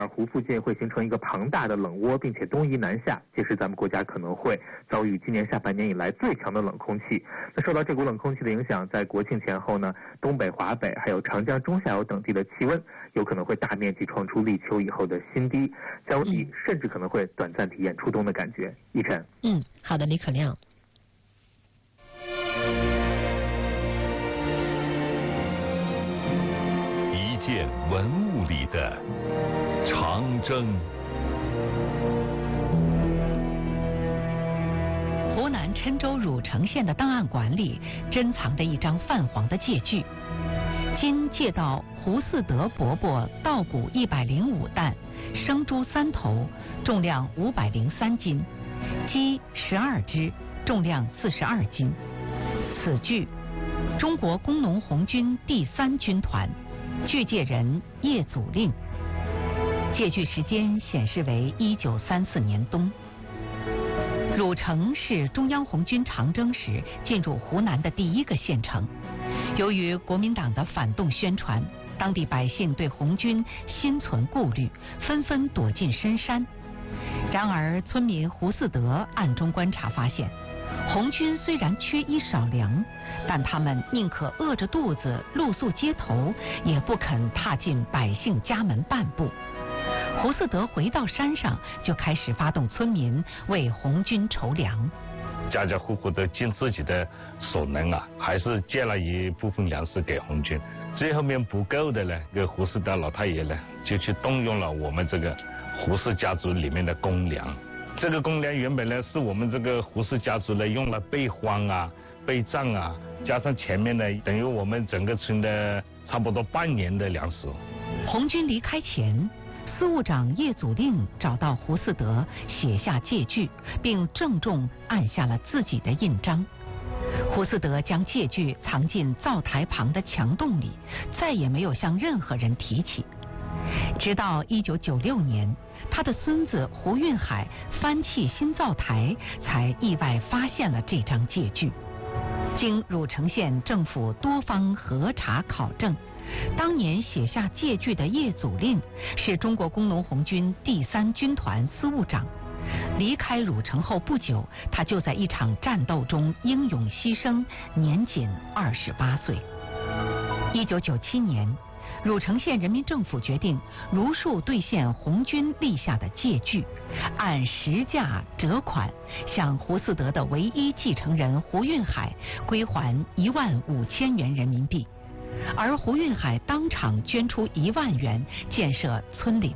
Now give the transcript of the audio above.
而湖附近会形成一个庞大的冷涡，并且东移南下，届时咱们国家可能会遭遇今年下半年以来最强的冷空气。那受到这股冷空气的影响，在国庆前后呢，东北、华北还有长江中下游等地的气温有可能会大面积创出立秋以后的新低，交替甚至可能会短暂体验初冬的感觉。一晨， 好的，李可亮。 一件文物里的长征。 湖南郴州汝城县的档案馆里珍藏着一张泛黄的借据，今借到胡嗣德伯伯稻谷105担，生猪3头，重量503斤，鸡12只，重量42斤。此据，中国工农红军第3军团，据借人叶祖令。借据时间显示为1934年冬。汝城是中央红军长征时进入湖南的第1个县城。由于国民党的反动宣传，当地百姓对红军心存顾虑，纷纷躲进深山。然而村民胡嗣德暗中观察发现，红军虽然缺衣少粮，但他们宁可饿着肚子露宿街头，也不肯踏进百姓家门半步。胡嗣德回到山上，就开始发动村民为红军筹粮。 家家户户都尽自己的所能啊，还是借了一部分粮食给红军。最后面不够的呢，这胡嗣德老太爷呢，就去动用了我们这个胡氏家族里面的公粮。这个公粮原本呢，是我们这个胡氏家族呢用了备荒啊、备战啊，加上前面呢，等于我们整个村的差不多半年的粮食。 红军离开前，司务长叶祖令找到胡嗣德，写下借据，并郑重按下了自己的印章。胡嗣德将借据藏进灶台旁的墙洞里，再也没有向任何人提起。直到1996年，他的孙子胡运海翻砌新灶台，才意外发现了这张借据。经汝城县政府多方核查考证，当年写下借据的叶祖令是中国工农红军第3军团司务长。离开汝城后不久，他就在一场战斗中英勇牺牲，年仅28岁。1997年，汝城县人民政府决定如数兑现红军立下的借据，按实价折款向胡嗣德的唯一继承人胡运海归还15000元人民币，而胡运海当场捐出1万元建设村里